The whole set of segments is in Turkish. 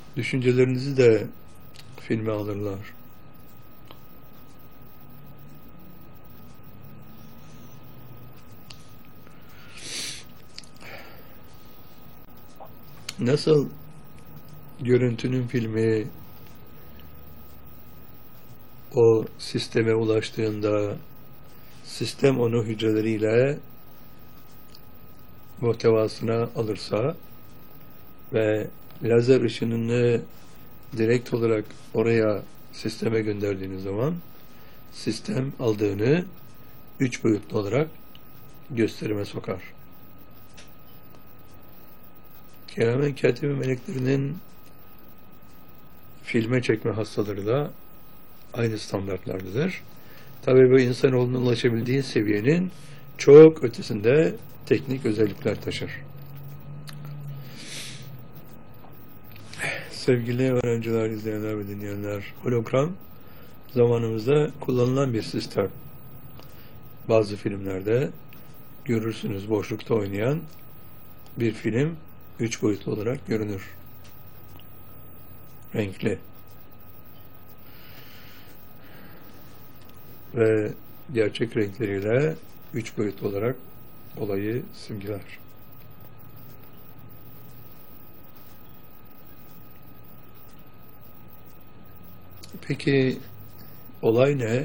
Düşüncelerinizi de filme alırlar. Nasıl görüntünün filmi o sisteme ulaştığında sistem onu hücreleriyle muhtevasına alırsa ve lazer ışınını direkt olarak oraya sisteme gönderdiğiniz zaman sistem aldığını 3 boyutlu olarak gösterime sokar. Keramen katibi meleklerinin filme çekme hastaları da aynı standartlardadır. Tabii bu insanoğlunun ulaşabildiği seviyenin çok ötesinde teknik özellikler taşır. Sevgili öğrenciler, izleyenler ve dinleyenler, hologram zamanımızda kullanılan bir sistem. Bazı filmlerde görürsünüz boşlukta oynayan bir film 3 boyutlu olarak görünür. Renkli. Ve gerçek renkleriyle 3 boyutlu olarak olayı simgeler. Peki olay ne?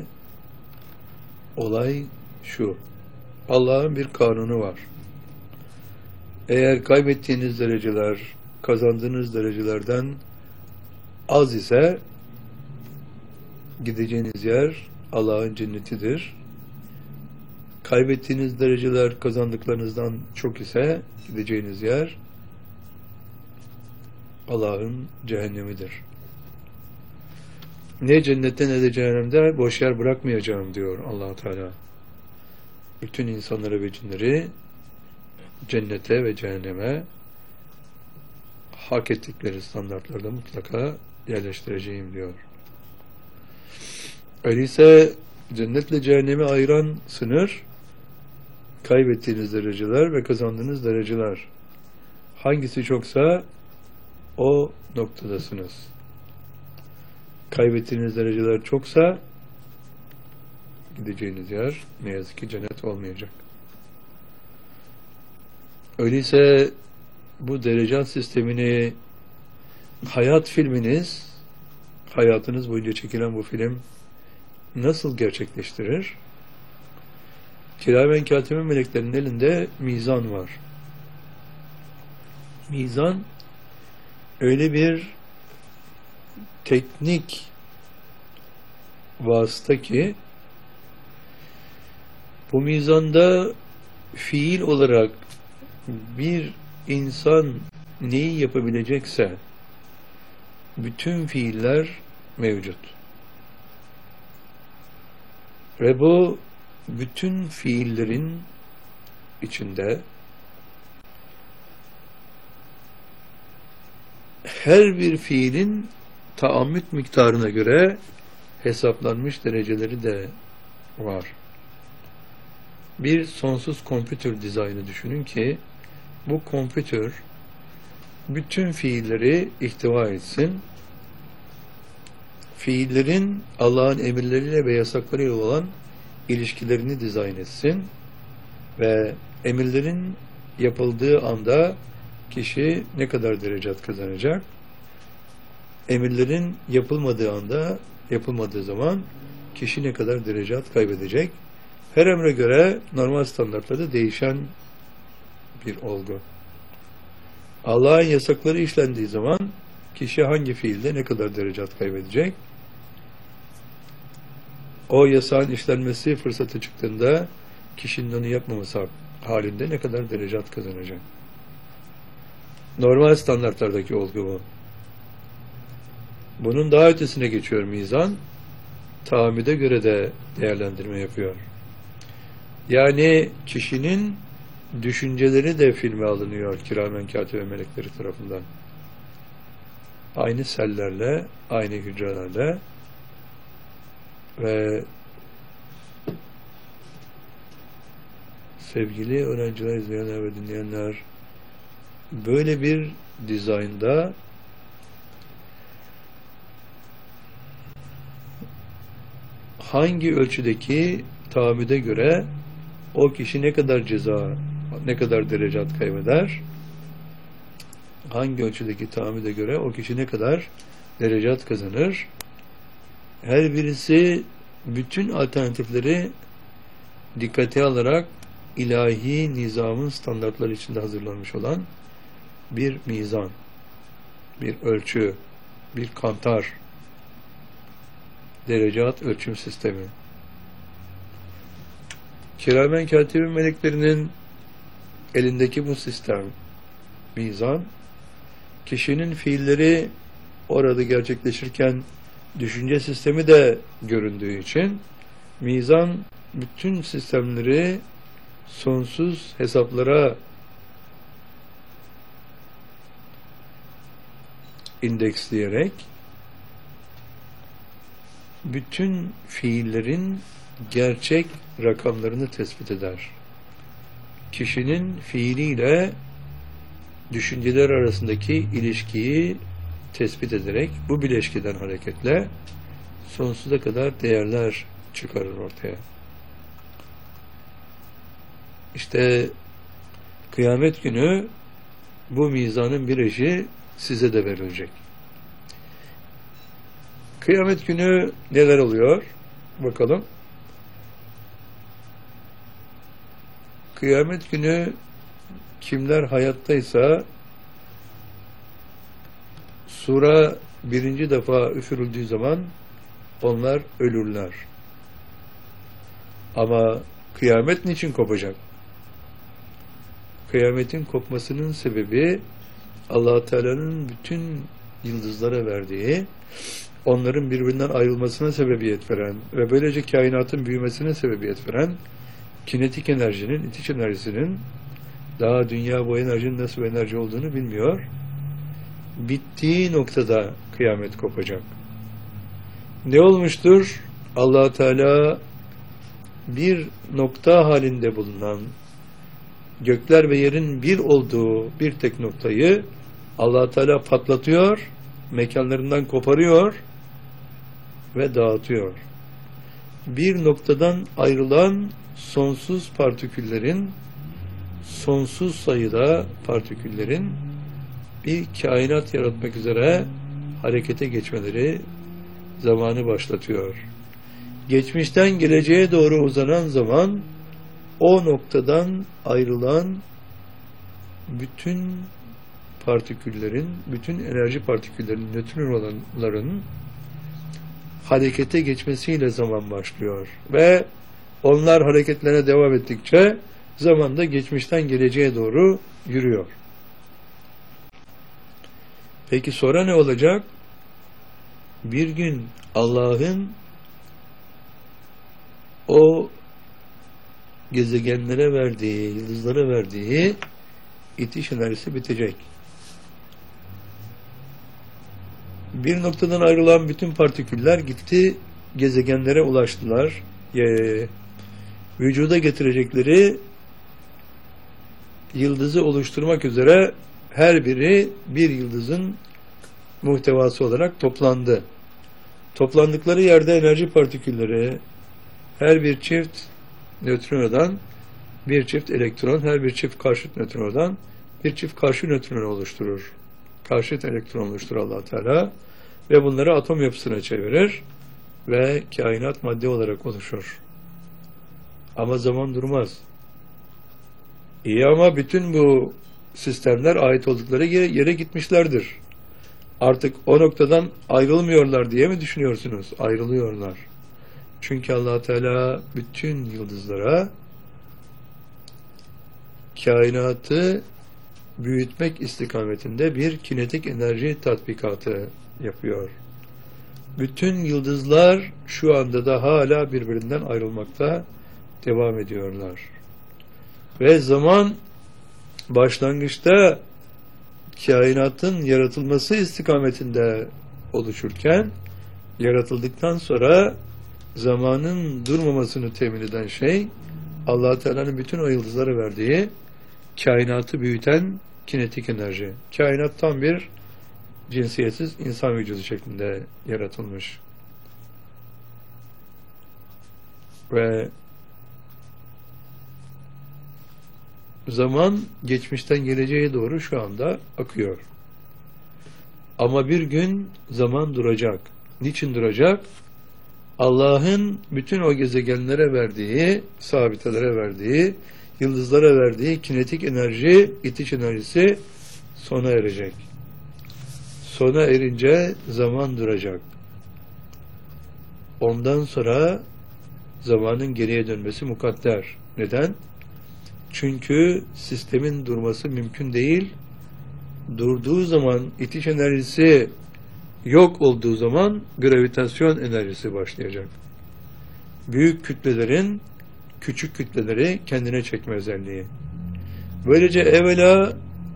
Olay şu. Allah'ın bir kanunu var. Eğer kaybettiğiniz dereceler kazandığınız derecelerden az ise gideceğiniz yer Allah'ın cennetidir. Kaybettiğiniz dereceler kazandıklarınızdan çok ise gideceğiniz yer Allah'ın cehennemidir. Ne cennette ne de cehennemde boş yer bırakmayacağım diyor Allah Teala. Bütün insanları ve cinleri cennete ve cehenneme hak ettikleri standartlarda mutlaka yerleştireceğim diyor. Öyleyse cennetle cehennemi ayıran sınır kaybettiğiniz dereceler ve kazandığınız dereceler. Hangisi çoksa o noktadasınız. Kaybettiğiniz dereceler çoksa gideceğiniz yer ne yazık ki cennet olmayacak. Öyleyse bu derecat sistemini hayat filminiz, hayatınız boyunca çekilen bu film nasıl gerçekleştirir? Kiramen katiben meleklerin elinde mizan var. Mizan öyle bir teknik vasıta ki bu mizanda fiil olarak bir insan neyi yapabilecekse bütün fiiller mevcut. Ve bu bütün fiillerin içinde her bir fiilin taammüt miktarına göre hesaplanmış dereceleri de var. Bir sonsuz kompütür dizaynı düşünün ki bu kompütür bütün fiilleri ihtiva etsin. Fiillerin Allah'ın emirleriyle ve yasaklarıyla olan ilişkilerini dizayn etsin ve emirlerin yapıldığı anda kişi ne kadar derecat kazanacak? Emirlerin yapılmadığı anda, yapılmadığı zaman kişi ne kadar derecat kaybedecek? Her emre göre normal standartlarda değişen bir olgu. Allah'ın yasakları işlendiği zaman kişi hangi fiilde ne kadar derecat kaybedecek? O yasağın işlenmesi fırsatı çıktığında kişinin onu yapmaması halinde ne kadar derecat kazanacak? Normal standartlardaki olgu bu. Bunun daha ötesine geçiyor mizan. Tahammüde göre de değerlendirme yapıyor. Yani kişinin düşünceleri de filme alınıyor kiramen katibe melekleri tarafından. Aynı sellerle, aynı hücrelerle ve sevgili öğrenciler, izleyenler ve dinleyenler, böyle bir dizaynda hangi ölçüdeki tahammüde göre o kişi ne kadar ceza, ne kadar derecat kaybeder, hangi ölçüdeki tahammüde göre o kişi ne kadar derecat kazanır. Her birisi bütün alternatifleri dikkate alarak ilahi nizamın standartları içinde hazırlanmış olan bir mizan, bir ölçü, bir kantar, derecat ölçüm sistemi. Kiramen katibin meleklerinin elindeki bu sistem, mizan, kişinin fiilleri orada gerçekleşirken düşünce sistemi de göründüğü için mizan bütün sistemleri sonsuz hesaplara indeksleyerek bütün fiillerin gerçek rakamlarını tespit eder. Kişinin fiiliyle düşünceler arasındaki ilişkiyi tespit ederek bu bileşkeden hareketle sonsuza kadar değerler çıkarır ortaya. İşte kıyamet günü bu mizanın bir eşi size de verilecek. Kıyamet günü neler oluyor? Bakalım. Kıyamet günü kimler hayattaysa sura birinci defa üfürüldüğü zaman onlar ölürler. Ama kıyamet niçin kopacak? Kıyametin kopmasının sebebi Allah Teala'nın bütün yıldızlara verdiği, onların birbirinden ayrılmasına sebebiyet veren ve böylece kainatın büyümesine sebebiyet veren kinetik enerjinin, itiş enerjisinin, daha dünya bu enerjinin nasıl bir enerji olduğunu bilmiyor. Bittiği noktada kıyamet kopacak. Ne olmuştur? Allah Teala bir nokta halinde bulunan, gökler ve yerin bir olduğu bir tek noktayı Allah Teala patlatıyor, mekanlarından koparıyor ve dağıtıyor. Bir noktadan ayrılan sonsuz partiküllerin, sonsuz sayıda partiküllerin bir kainat yaratmak üzere harekete geçmeleri zamanı başlatıyor. Geçmişten geleceğe doğru uzanan zaman o noktadan ayrılan bütün partiküllerin, bütün enerji partiküllerinin, nötronların harekete geçmesiyle zaman başlıyor. Ve onlar hareketlerine devam ettikçe zaman da geçmişten geleceğe doğru yürüyor. Peki sonra ne olacak? Bir gün Allah'ın o gezegenlere verdiği, yıldızlara verdiği itiş enerjisi bitecek. Bir noktadan ayrılan bütün partiküller gitti, gezegenlere ulaştılar. Vücuda getirecekleri yıldızı oluşturmak üzere her biri bir yıldızın muhtevası olarak toplandı. Toplandıkları yerde enerji partikülleri her bir çift nötronodan bir çift elektron, her bir çift karşıt nötronodan bir çift karşı nötron oluşturur. Karşıt elektron oluşturur Allah Teala ve bunları atom yapısına çevirir ve kainat madde olarak oluşur. Ama zaman durmaz. İyi ama bütün bu sistemler ait oldukları yere gitmişlerdir. Artık o noktadan ayrılmıyorlar diye mi düşünüyorsunuz? Ayrılıyorlar. Çünkü Allah Teala bütün yıldızlara kainatı büyütmek istikametinde bir kinetik enerji tatbikatı yapıyor. Bütün yıldızlar şu anda da hala birbirinden ayrılmakta devam ediyorlar. Ve zaman başlangıçta kainatın yaratılması istikametinde oluşurken yaratıldıktan sonra zamanın durmamasını temin eden şey Allah Teala'nın bütün o yıldızlara verdiği kainatı büyüten kinetik enerji. Kainat tam bir cinsiyetsiz insan vücudu şeklinde yaratılmış. Ve zaman geçmişten geleceğe doğru şu anda akıyor. Ama bir gün zaman duracak. Niçin duracak? Allah'ın bütün o gezegenlere verdiği, sabitelere verdiği, yıldızlara verdiği kinetik enerji, itiş enerjisi sona erecek. Sona erince zaman duracak. Ondan sonra zamanın geriye dönmesi mukadder. Neden? Çünkü sistemin durması mümkün değil. Durduğu zaman, itiş enerjisi yok olduğu zaman gravitasyon enerjisi başlayacak. Büyük kütlelerin küçük kütleleri kendine çekme özelliği. Böylece evvela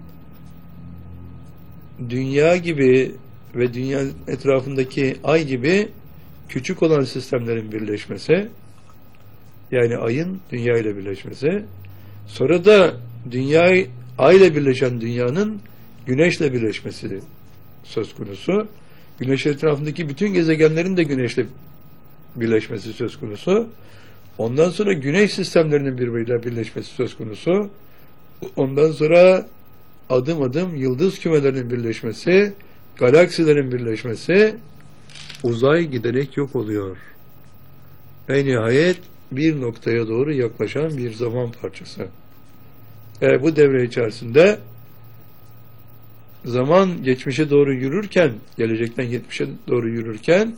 dünya gibi ve dünya etrafındaki ay gibi küçük olan sistemlerin birleşmesi, yani ayın dünya ile birleşmesi, sonra da dünya ay ile birleşen dünyanın güneşle birleşmesi söz konusu. Güneş etrafındaki bütün gezegenlerin de güneşle birleşmesi söz konusu. Ondan sonra güneş sistemlerinin birbiriyle birleşmesi söz konusu. Ondan sonra adım adım yıldız kümelerinin birleşmesi, galaksilerin birleşmesi, uzay giderek yok oluyor. En nihayet bir noktaya doğru yaklaşan bir zaman parçası. Bu devre içerisinde zaman geçmişe doğru yürürken, gelecekten geçmişe doğru yürürken,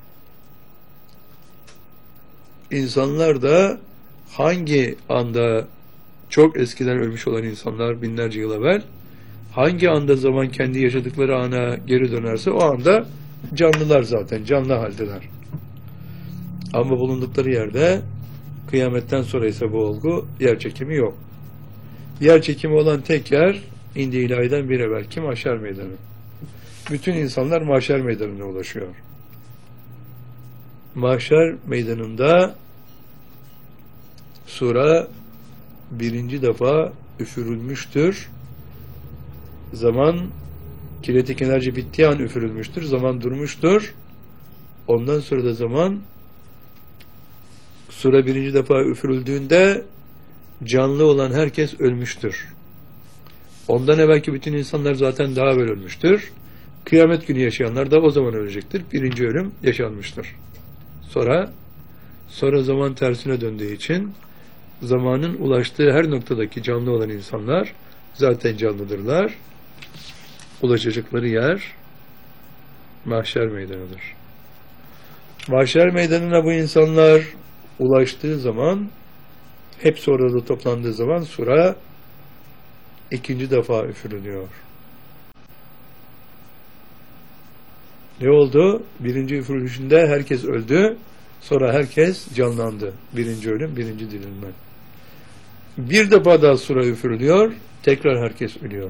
insanlar da hangi anda, çok eskiden ölmüş olan insanlar binlerce yıl evvel, hangi anda zaman kendi yaşadıkları ana geri dönerse o anda canlılar, zaten canlı haldeler. Ama bulundukları yerde kıyametten sonra ise bu olgu, yer çekimi yok. Yer çekimi olan tek yer İndi ilahiden bir evvelki mahşer meydanı. Bütün insanlar mahşer meydanına ulaşıyor. Mahşer meydanında sura birinci defa üfürülmüştür. Zaman, kinetik enerji bittiği an üfürülmüştür. Zaman durmuştur. Ondan sonra da zaman, sura birinci defa üfürüldüğünde canlı olan herkes ölmüştür. Ondan evvelki bütün insanlar zaten daha evvel ölmüştür. Kıyamet günü yaşayanlar da o zaman ölecektir. Birinci ölüm yaşanmıştır. Sonra zaman tersine döndüğü için zamanın ulaştığı her noktadaki canlı olan insanlar zaten canlıdırlar. Ulaşacakları yer mahşer meydanıdır. Mahşer meydanına bu insanlar ulaştığı zaman, hepsi orada toplandığı zaman sura ikinci defa üfürülüyor. Ne oldu? Birinci üfürülüşünde herkes öldü. Sonra herkes canlandı. Birinci ölüm, birinci dirilme. Bir defa daha sura üfürülüyor. Tekrar herkes ölüyor.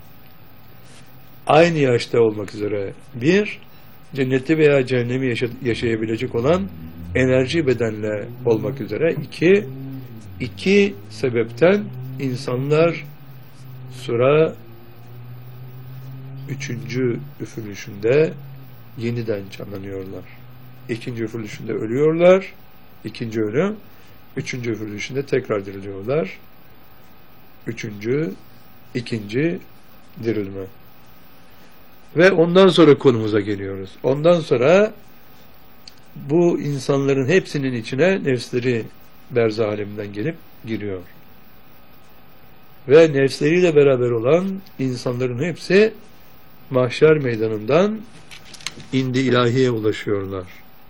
Aynı yaşta olmak üzere bir, cenneti veya cehennemi yaşayabilecek olan enerji bedenle olmak üzere iki sebepten insanlar sura üçüncü üfürülüşünde yeniden canlanıyorlar. İkinci üfürülüşünde ölüyorlar. İkinci ölüm. Üçüncü üfürülüşünde tekrar diriliyorlar. İkinci dirilme. Ve ondan sonra konumuza geliyoruz. Ondan sonra bu insanların hepsinin içine nefsleri berzah aleminden gelip giriyor. Ve nefsleriyle beraber olan insanların hepsi mahşer meydanından indi ilahiye ulaşıyorlar.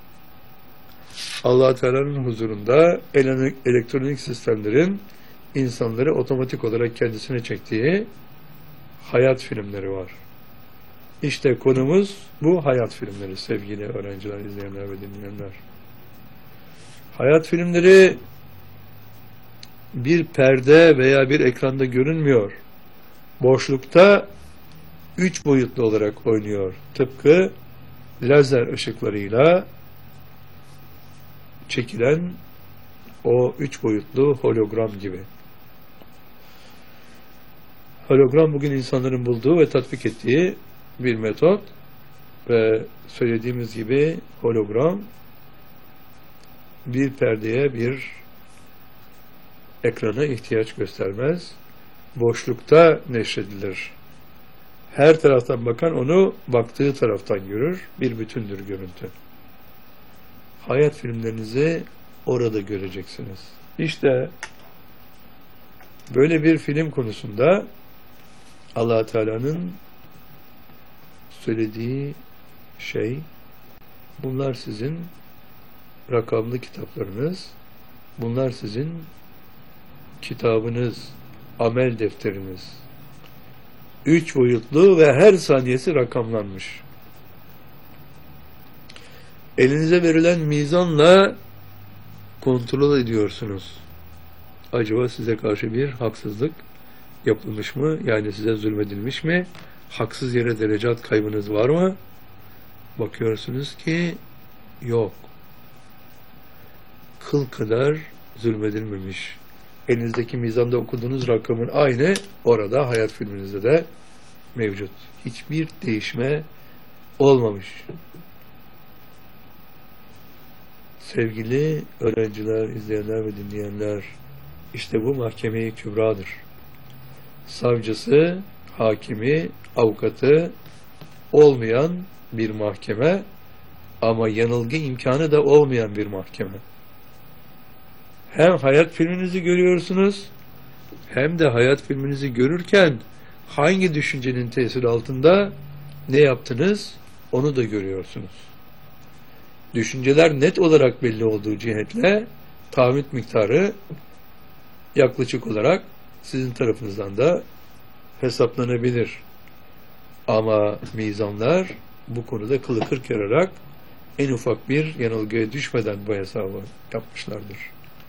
Allah Teala'nın huzurunda elektronik sistemlerin insanları otomatik olarak kendisine çektiği hayat filmleri var. İşte konumuz bu hayat filmleri sevgili öğrenciler, izleyenler ve dinleyenler. Hayat filmleri bir perde veya bir ekranda görünmüyor. Boşlukta 3 boyutlu olarak oynuyor. Tıpkı lazer ışıklarıyla çekilen o 3 boyutlu hologram gibi. Hologram bugün insanların bulduğu ve tatbik ettiği bir metot ve söylediğimiz gibi hologram bir perdeye, bir ekrana ihtiyaç göstermez. Boşlukta neşredilir. Her taraftan bakan onu baktığı taraftan görür. Bir bütündür görüntü. Hayat filmlerinizi orada göreceksiniz. İşte böyle bir film konusunda Allah Teala'nın söylediği şey, bunlar sizin rakamlı kitaplarınız, bunlar sizin kitabınız, amel defteriniz. 3 boyutlu ve her saniyesi rakamlanmış. Elinize verilen mizanla kontrol ediyorsunuz. Acaba size karşı bir haksızlık yapılmış mı? Yani size zulmedilmiş mi? Haksız yere derecat kaybınız var mı? Bakıyorsunuz ki yok. Kıl kadar zulmedilmemiş. Elinizdeki mizanda okuduğunuz rakamın aynı orada hayat filminizde de mevcut. Hiçbir değişme olmamış. Sevgili öğrenciler, izleyenler ve dinleyenler, işte bu mahkeme-i kübradır. Savcısı, hakimi, avukatı olmayan bir mahkeme ama yanılgı imkanı da olmayan bir mahkeme. Hem hayat filminizi görüyorsunuz hem de hayat filminizi görürken hangi düşüncenin tesiri altında ne yaptınız onu da görüyorsunuz. Düşünceler net olarak belli olduğu cihetle taahhüt miktarı yaklaşık olarak sizin tarafınızdan da hesaplanabilir. Ama mizanlar bu konuda kılı kırk yararak en ufak bir yanılgıya düşmeden bu hesabı yapmışlardır.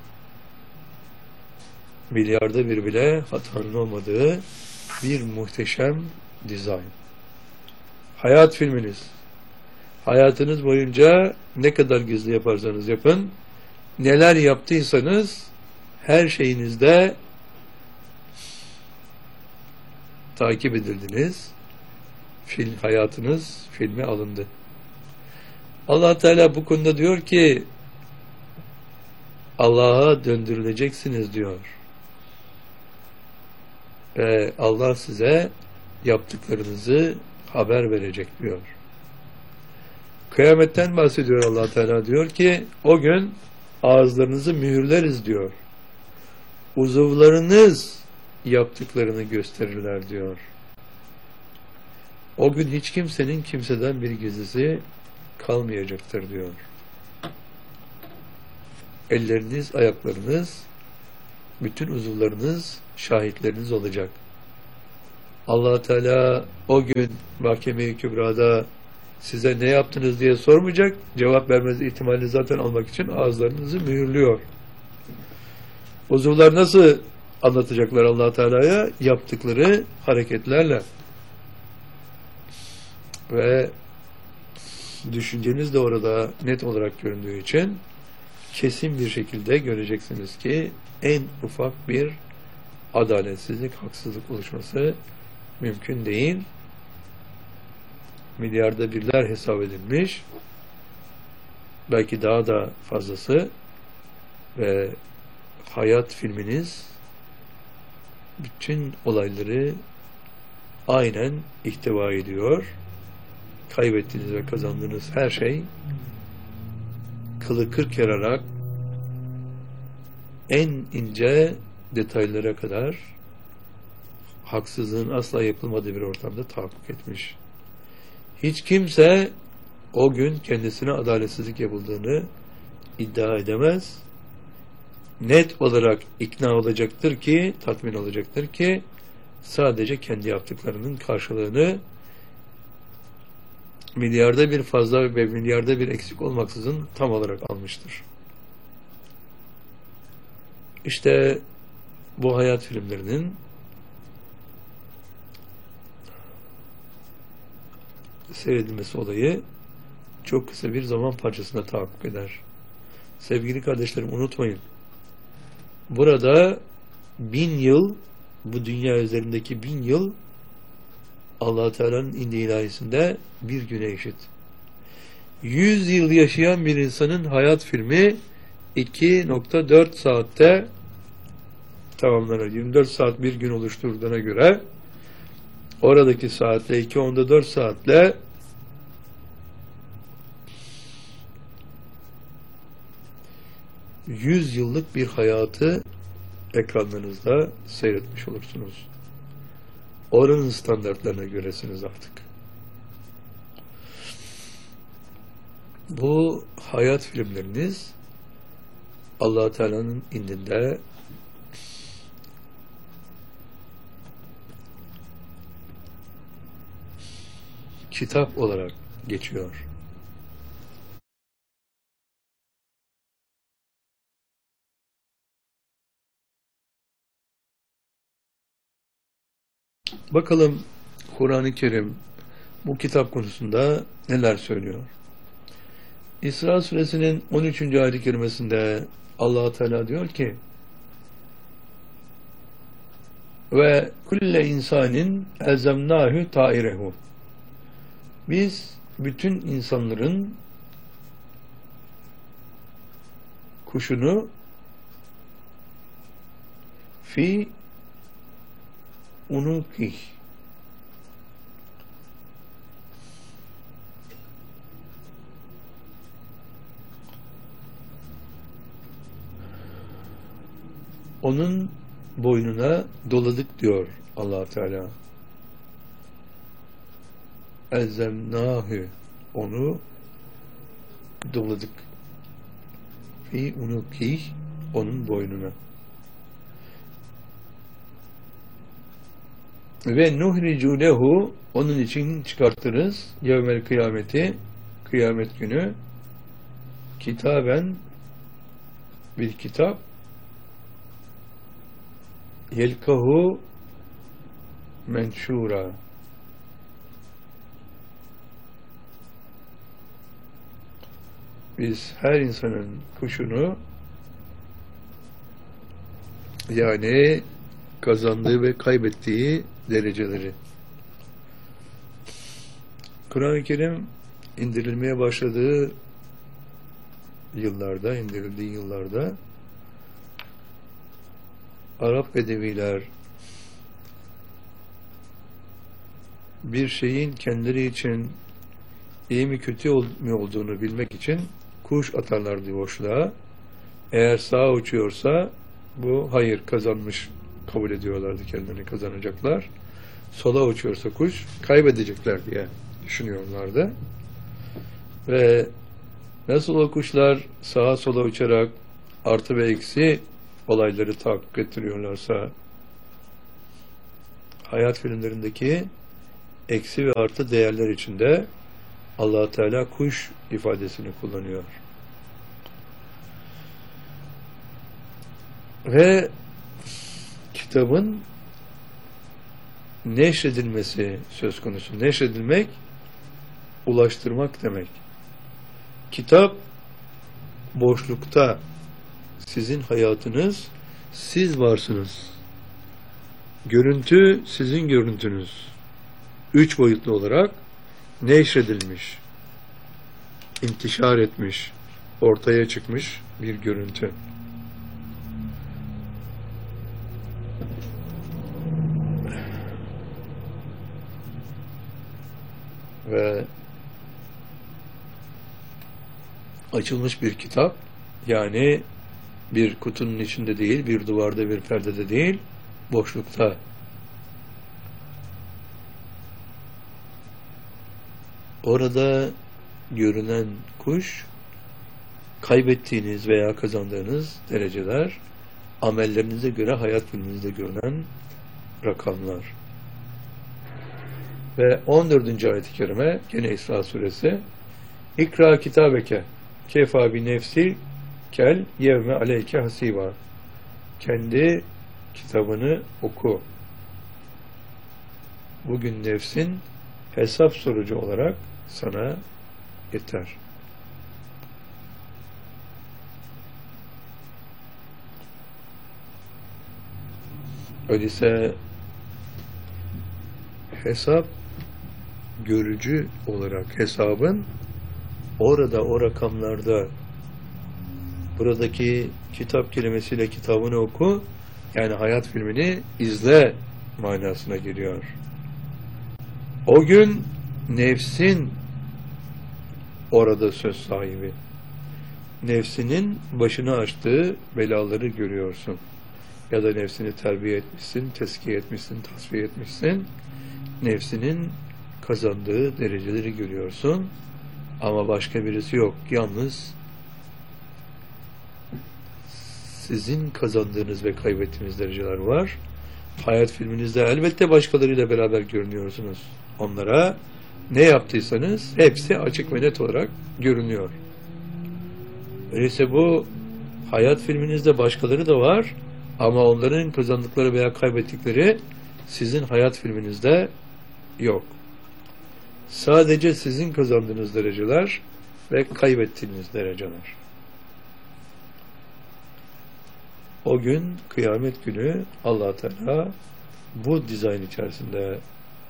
Milyarda bir bile hatanın olmadığı bir muhteşem dizayn. Hayat filminiz. Hayatınız boyunca ne kadar gizli yaparsanız yapın, neler yaptıysanız her şeyinizde takip edildiniz. Hayatınız filme alındı. Allah Teala bu konuda diyor ki Allah'a döndürüleceksiniz diyor. Ve Allah size yaptıklarınızı haber verecek diyor. Kıyametten bahsediyor Allah Teala, diyor ki o gün ağızlarınızı mühürleriz diyor. Uzuvlarınız yaptıklarını gösterirler diyor. O gün hiç kimsenin kimseden bir gizlisi kalmayacaktır diyor. Elleriniz, ayaklarınız, bütün uzuvlarınız şahitleriniz olacak. Allah Teala o gün mahkeme-i kübrada size ne yaptınız diye sormayacak. Cevap vermeniz ihtimalini zaten almak için ağızlarınızı mühürlüyor. Uzuvlar nasıl anlatacaklar Allah Teala'ya? Yaptıkları hareketlerle. Ve düşünceniz de orada net olarak göründüğü için kesin bir şekilde göreceksiniz ki en ufak bir adaletsizlik, haksızlık oluşması mümkün değil. Milyarda birler hesap edilmiş, belki daha da fazlası ve hayat filminiz bütün olayları aynen ihtiva ediyor. Kaybettiğiniz ve kazandığınız her şey kılı kırk yararak en ince detaylara kadar haksızlığın asla yapılmadığı bir ortamda tahakkuk etmiş. Hiç kimse o gün kendisine adaletsizlik yapıldığını iddia edemez. Net olarak ikna olacaktır ki, tatmin olacaktır ki sadece kendi yaptıklarının karşılığını milyarda bir fazla ve milyarda bir eksik olmaksızın tam olarak almıştır. İşte bu hayat filmlerinin seyredilmesi olayı çok kısa bir zaman parçasına tahakkuk eder. Sevgili kardeşlerim, unutmayın. Burada 1000 yıl, bu dünya üzerindeki 1000 yıl Allah Teala'nın indiği ilahisinde bir güne eşit. 100 yıl yaşayan bir insanın hayat filmi 2.4 saatte tamamlanır. 24 saat bir gün oluşturduğuna göre oradaki saatle 2.4 saatle 100 yıllık bir hayatı ekranlarınızda seyretmiş olursunuz. Oranın standartlarına göresiniz artık. Bu hayat filmleriniz Allah Teala'nın indinde kitap olarak geçiyor. Bakalım Kur'an-ı Kerim bu kitap konusunda neler söylüyor? İsra suresinin 13. ayet-i kerimesinde Allah Teala diyor ki: ve kulle insanin elzemnahu tairehu. Biz bütün insanların kuşunu fi unukih, onun boynuna doladık diyor Allah Teala. Elzemnahu, onu doladık. Fi unukih, onun boynuna. Ve nuhricu lehu, onun için çıkartırız yevmel kıyameti, kıyamet günü, kitaben, bir kitap, yelkahu menşura, biz her insanın kuşunu, yani kazandığı ve kaybettiği dereceleri. Kur'an-ı Kerim indirilmeye başladığı yıllarda, indirildiği yıllarda Arap bedeviler bir şeyin kendileri için iyi mi kötü mi olduğunu bilmek için kuş atarlardı boşluğa. Eğer sağa uçuyorsa bu hayır, kazanmış kabul ediyorlardı, kendilerini kazanacaklar. Sola uçuyorsa kuş kaybedecekler diye düşünüyorlardı. Ve nasıl o kuşlar sağa sola uçarak artı ve eksi olayları tahakkuk ettiriyorlarsa, hayat filmlerindeki eksi ve artı değerler içinde Allah Teala kuş ifadesini kullanıyor. Ve kitabın neşredilmesi söz konusu. Neşredilmek, ulaştırmak demek. Kitap boşlukta, sizin hayatınız, siz varsınız. Görüntü sizin görüntünüz. 3 boyutlu olarak neşredilmiş, intişar etmiş, ortaya çıkmış bir görüntü. Ve açılmış bir kitap, yani bir kutunun içinde değil, bir duvarda, bir perdede değil, boşlukta. Orada görünen kuş, kaybettiğiniz veya kazandığınız dereceler, amellerinize göre hayat filminizde görünen rakamlar. Ve 14. ayet-i kerime, gene İsra suresi, İkra kitabeke kefa bi nefsi kel yevme aleyke hasiba. Kendi kitabını oku. Bugün nefsin hesap sorucu olarak sana yeter. Öyleyse hesap görücü olarak hesabın orada, o rakamlarda Buradaki kitap kelimesiyle kitabını oku, yani hayat filmini izle manasına geliyor. O gün nefsin orada söz sahibi. Nefsinin başına açtığı belaları görüyorsun. Ya da nefsini terbiye etmişsin, tezkiye etmişsin, tasfiye etmişsin. Nefsinin kazandığı dereceleri görüyorsun. Ama başka birisi yok. Yalnız sizin kazandığınız ve kaybettiğiniz dereceler var. Hayat filminizde elbette başkalarıyla beraber görünüyorsunuz. Onlara ne yaptıysanız hepsi açık ve net olarak görünüyor. Öyleyse bu hayat filminizde başkaları da var ama onların kazandıkları veya kaybettikleri sizin hayat filminizde yok. Sadece sizin kazandığınız dereceler ve kaybettiğiniz dereceler. O gün, kıyamet günü Allah Teala bu dizayn içerisinde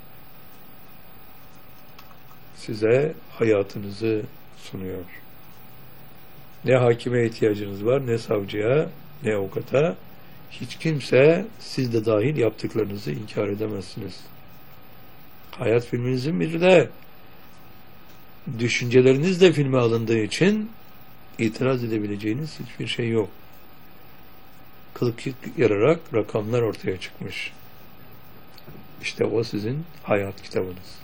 size hayatınızı sunuyor. Ne hakime ihtiyacınız var, ne savcıya, ne avukata. Hiç kimse, siz de dahil, yaptıklarınızı inkar edemezsiniz. Hayat filminizin bir de düşünceleriniz de filme alındığı için itiraz edebileceğiniz hiçbir şey yok. Kılık yararak rakamlar ortaya çıkmış. İşte o sizin hayat kitabınız.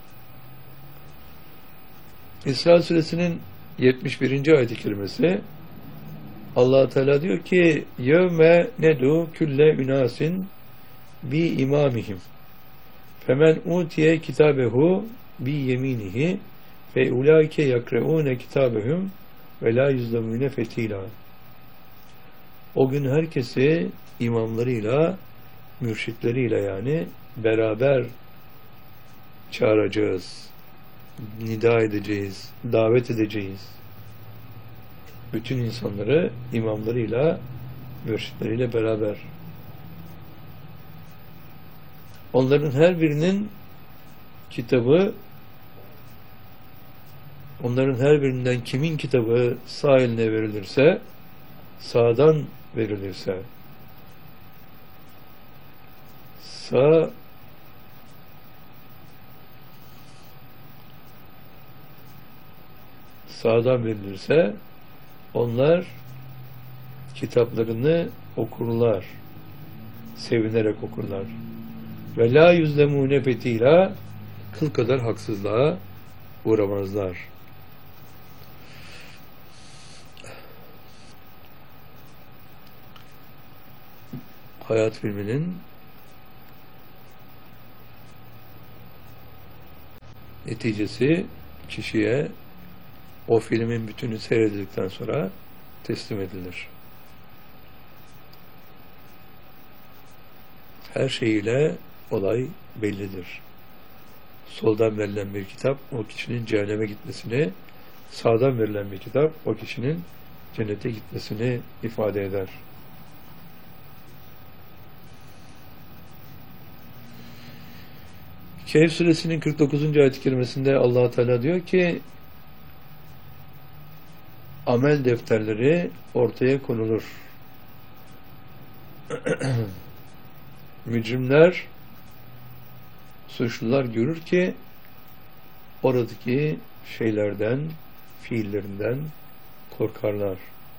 İsra Suresinin 71. ayet-i kerimesi Allah Teala diyor ki yevme nedu külle ünasin bi imamihim femen utiye kitabehu bi yeminihi ve ulaike yakreune kitabehum ve la yüzlemune fetila. O gün herkesi imamlarıyla, mürşitleriyle yani beraber çağıracağız, nida edeceğiz, davet edeceğiz. Bütün insanları imamlarıyla, mürşitleriyle beraber. Onların her birinin kitabı, onların her birinden kimin kitabı sağ eline verilirse, sağdan verilirse, sağdan verilirse onlar kitaplarını okurlar, sevinerek okurlar. Ve la yüzlemune fetila, kıl kadar haksızlığa uğramazlar. Hayat filminin neticesi kişiye o filmin bütünü seyredildikten sonra teslim edilir. Her şeyiyle olay bellidir. Soldan verilen bir kitap o kişinin cehenneme gitmesini, sağdan verilen bir kitap o kişinin cennete gitmesini ifade eder. Kehf suresinin 49. ayet-i kerimesinde Allah Teala diyor ki amel defterleri ortaya konulur. Mücrimler, suçlular görür ki oradaki şeylerden, fiillerinden korkarlar.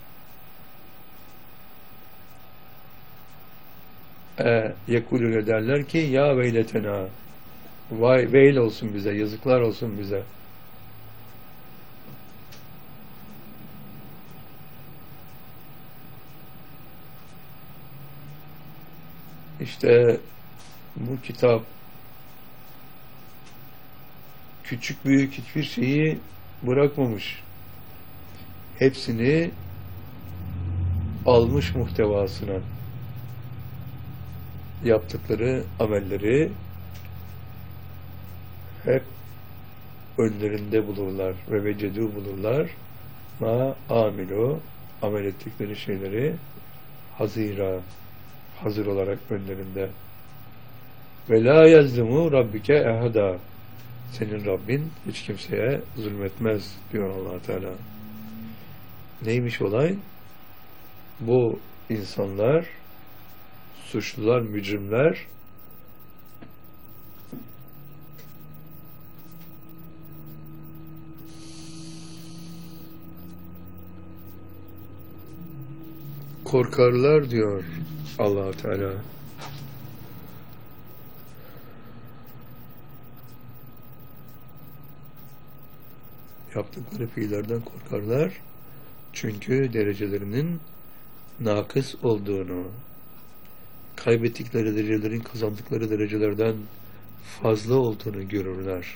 Yekulüne derler ki ya veyletena, vay veil olsun bize, yazıklar olsun bize. İşte bu kitap küçük büyük hiçbir şeyi bırakmamış. Hepsini almış muhtevasına. Yaptıkları amelleri hep önlerinde bulurlar ve vecedu bulurlar. Ma amilu, amel ettikleri şeyleri hazira, hazır olarak önlerinde. Ve la yazlimu rabbike ehada, senin Rabbin hiç kimseye zulmetmez diyor Allah Teala. Neymiş olay? bu insanlar, suçlular, mücrimler korkarlar diyor Allah Teala. Yaptıkları fiillerden korkarlar. Çünkü derecelerinin nakıs olduğunu, kaybettikleri derecelerin kazandıkları derecelerden fazla olduğunu görürler.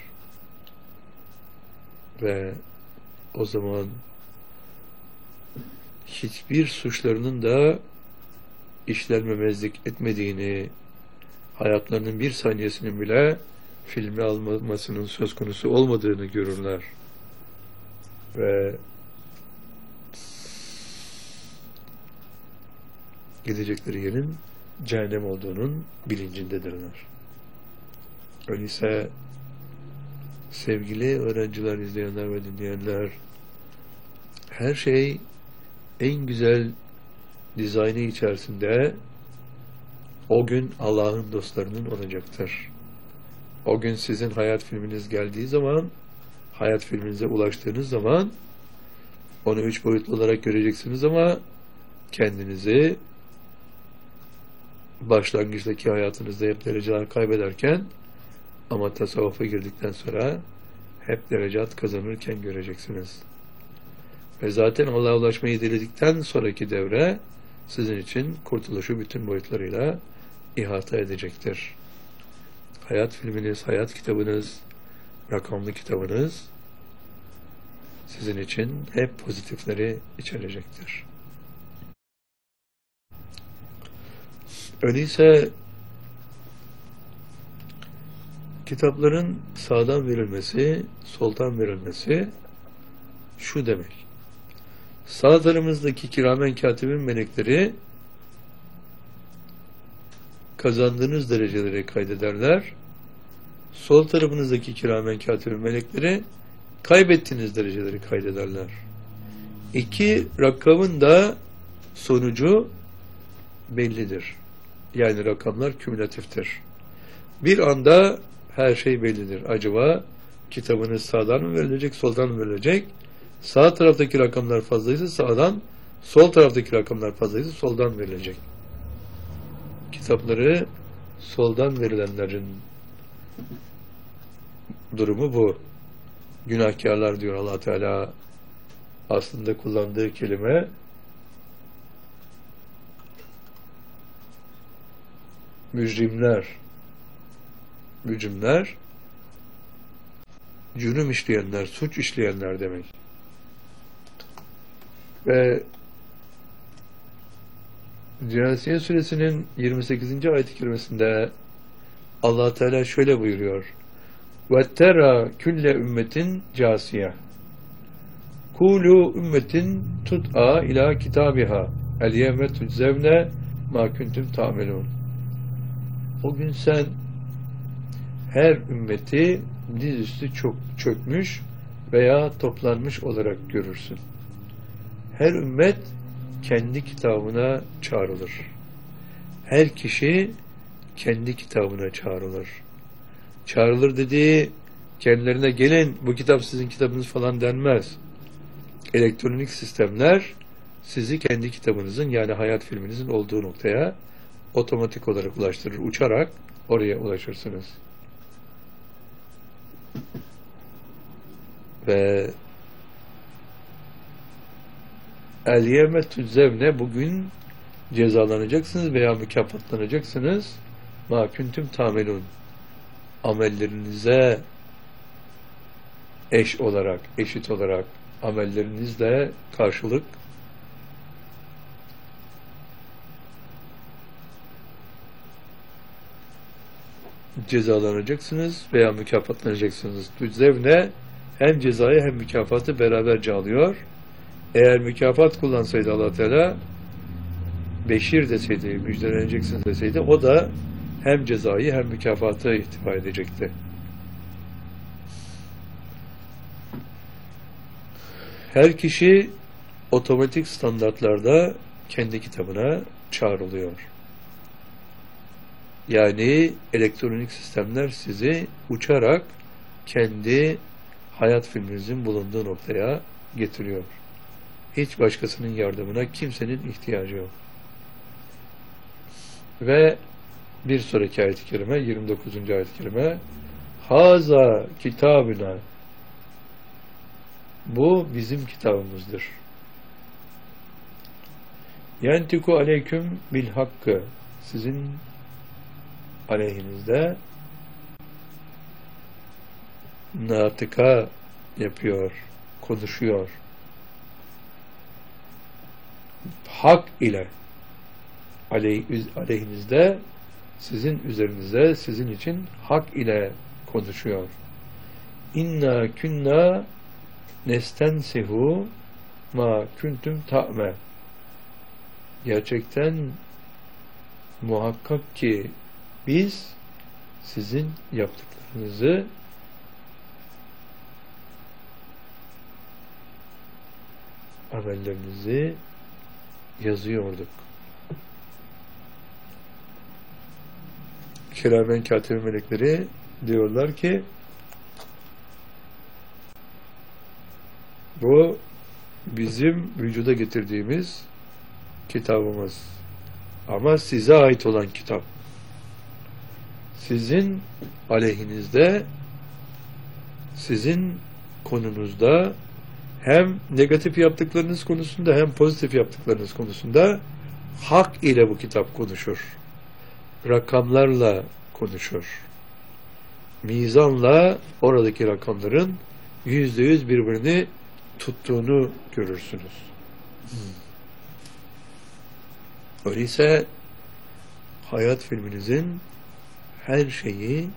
Ve o zaman hiçbir suçlarının da işlenmemezlik etmediğini, hayatlarının bir saniyesinin bile filme alınmasının söz konusu olmadığını görürler. Ve gidecekleri yerin cehennem olduğunun bilincindedirler. Öyleyse sevgili öğrenciler, izleyenler ve dinleyenler, her şey en güzel dizaynı içerisinde o gün Allah'ın dostlarının olacaktır. O gün sizin hayat filminiz geldiği zaman, hayat filminize ulaştığınız zaman onu 3 boyutlu olarak göreceksiniz ama kendinizi başlangıçtaki hayatınızda hep dereceler kaybederken ama tasavvufa girdikten sonra hep derecat kazanırken göreceksiniz. Ve zaten Allah'a ulaşmayı diledikten sonraki devre sizin için kurtuluşu bütün boyutlarıyla ihata edecektir. Hayat filminiz, hayat kitabınız, rakamlı kitabınız sizin için hep pozitifleri içerecektir. Öyleyse kitapların sağdan verilmesi, soldan verilmesi şu demek. Sağ tarafımızdaki kiramen katibin melekleri kazandığınız dereceleri kaydederler. Sol tarafınızdaki kiramen katibin melekleri kaybettiğiniz dereceleri kaydederler. İki rakamın da sonucu bellidir. Yani rakamlar kümülatiftir. Bir anda her şey bellidir. Acaba kitabınız sağdan mı verilecek, soldan mı verilecek? Sağ taraftaki rakamlar fazlaysa sağdan, sol taraftaki rakamlar fazlaysa soldan verilecek. Kitapları soldan verilenlerin durumu bu. Günahkarlar diyor Allah Teala, aslında kullandığı kelime mücrimler. Mücrimler cürüm işleyenler, suç işleyenler demek. Ve Câsiye suresinin 28. ayet-i kerimesinde Allah Teala şöyle buyuruyor: وَتَّرَى كُلَّ ümmetin câsiye kulu ümmetin tut'a ila kitabiha el-yevme tuczevne ma kuntum ta'melun. O gün sen her ümmeti dizüstü çökmüş veya toplanmış olarak görürsün. Her ümmet kendi kitabına çağrılır. Her kişi kendi kitabına çağrılır. Çağrılır dediği kendilerine gelin bu kitap sizin kitabınız falan denmez. Elektronik sistemler sizi kendi kitabınızın yani hayat filminizin olduğu noktaya otomatik olarak ulaştırır. Uçarak oraya ulaşırsınız. Ve el-yevme tuzzevne bugün cezalanacaksınız veya mükafatlanacaksınız. Ma kuntum tamelun. Amellerinize eş olarak, eşit olarak amellerinizle karşılık cezalanacaksınız veya mükafatlanacaksınız. Tuzzevne hem cezayı hem mükafatı beraberce alıyor. Eğer mükafat kullansaydı Allah Teala beşir deseydi, müjdeleneceksiniz deseydi o da hem cezayı hem mükafatı ihtiva edecekti. Her kişi otomatik standartlarda kendi kitabına çağrılıyor. Yani elektronik sistemler sizi uçarak kendi hayat filminizin bulunduğu noktaya getiriyor. Hiç başkasının yardımına kimsenin ihtiyacı yok. Ve bir sonraki ayet-i kerime, 29. ayet-i kerime, Haza kitabına, bu bizim kitabımızdır. Yentiku aleyküm bil hakkı, sizin aleyhinizde natıka yapıyor, konuşuyor. Hak ile aleyhinizde, sizin üzerinizde, sizin için hak ile konuşuyor. İnna künna nestensihu ma kuntum ta'me. Gerçekten muhakkak ki biz sizin yaptıklarınızı amellerinizi yazıyorduk. Kiramen katibi melekleri diyorlar ki bu bizim vücuda getirdiğimiz kitabımız. Ama size ait olan kitap. Sizin aleyhinizde, sizin konunuzda hem negatif yaptıklarınız konusunda hem pozitif yaptıklarınız konusunda hak ile bu kitap konuşur. Rakamlarla konuşur. Mizanla oradaki rakamların %100 birbirini tuttuğunu görürsünüz. Öyleyse hayat filminizin her şeyi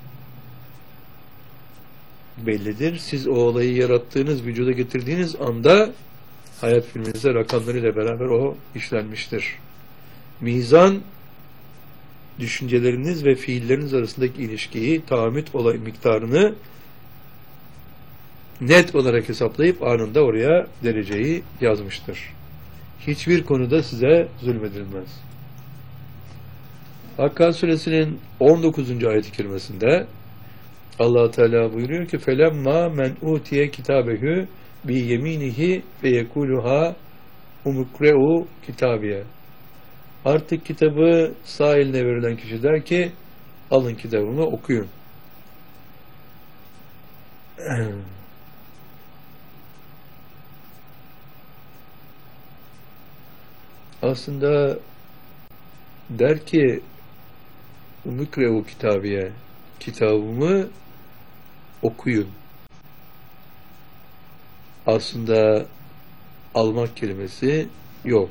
bellidir. Siz o olayı yarattığınız, vücuda getirdiğiniz anda hayat filminizde rakamlarıyla beraber o işlenmiştir. Mizan, düşünceleriniz ve fiilleriniz arasındaki ilişkiyi, tahammüt olay miktarını net olarak hesaplayıp anında oraya dereceyi yazmıştır. Hiçbir konuda size zulmedilmez. Hakka suresinin 19. ayet-i kerimesinde Allah Teala buyuruyor ki felemma men utiye kitabehu bi yeminihi ve yekuluha umukre'u kitabiye. Artık kitabı sağ eline verilen kişi der ki alın kitabımı okuyun. Aslında der ki umukre'u kitabiye, kitabımı okuyun. Aslında almak kelimesi yok.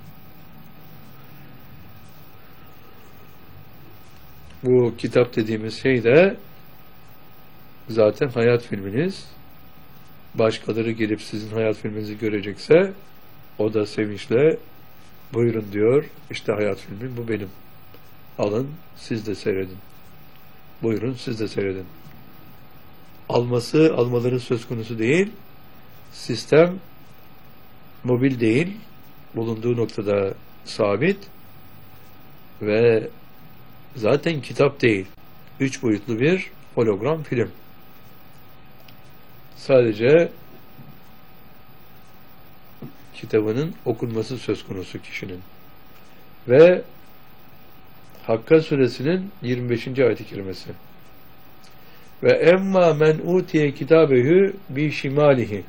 Bu kitap dediğimiz şey de zaten hayat filminiz. Başkaları gelip sizin hayat filminizi görecekse o da sevinçle buyurun diyor. İşte hayat filmi bu benim. Alın siz de seyredin. Buyurun siz de seyredin. Almaları söz konusu değil. Sistem mobil değil. Bulunduğu noktada sabit ve zaten kitap değil. 3 boyutlu bir hologram film. Sadece kitabının okunması söz konusu kişinin. Ve Hakka suresinin 25. ayet-i kerimesi. Ve emma men utiye kitabehu bi şimalihi.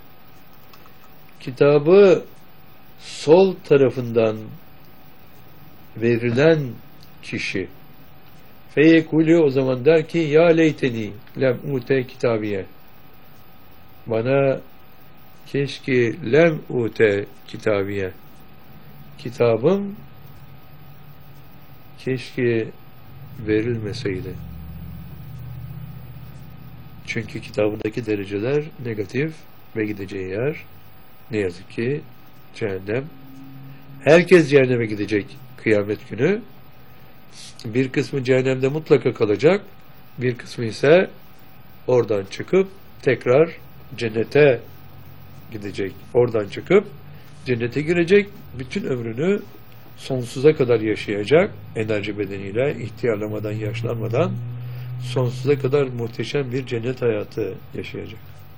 Kitabı sol tarafından verilen kişi feyekuli o zaman der ki ya leyteni lem ute kitabiye. Bana keşke lem ute kitabiye. Kitabım keşke verilmeseydi. Çünkü kitabındaki dereceler negatif ve gideceği yer ne yazık ki cehennem. Herkes cehenneme gidecek kıyamet günü. Bir kısmı cehennemde mutlaka kalacak. Bir kısmı ise oradan çıkıp tekrar cennete gidecek. Oradan çıkıp cennete girecek. Bütün ömrünü sonsuza kadar yaşayacak, enerji bedeniyle, ihtiyarlamadan, yaşlanmadan sonsuza kadar muhteşem bir cennet hayatı yaşayacak.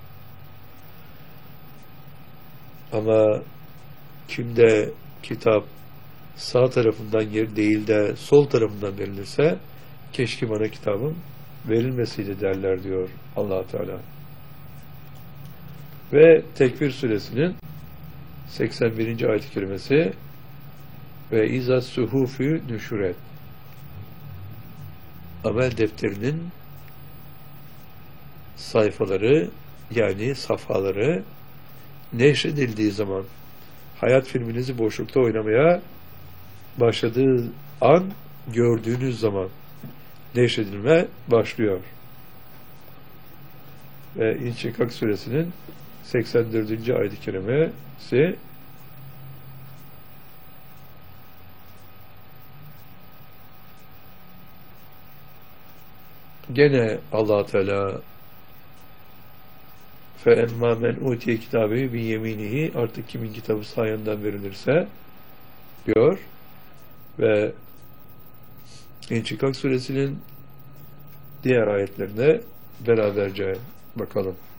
Ama kimde kitap sağ tarafından yer değil de sol tarafından verilirse, keşke bana kitabın verilmesiydi derler diyor Allah Teala. Ve Tekvir suresinin 81. ayet-i kerimesi ve izâ suhufü nüşüret, amel defterinin sayfaları, yani safhaları neşredildiği zaman, hayat filminizi boşlukta oynamaya başladığı an, gördüğünüz zaman neşredilme başlıyor. Ve İnşikak suresinin 84. ayet-i kerimesi gene Allah Teala فَاَمَّا مَنْ اُوْتِيَ كِتَابِهِ بِيَمِينِهِ, artık kimin kitabı sayenden verilirse diyor. Ve İnşikak suresinin diğer ayetlerine beraberce bakalım.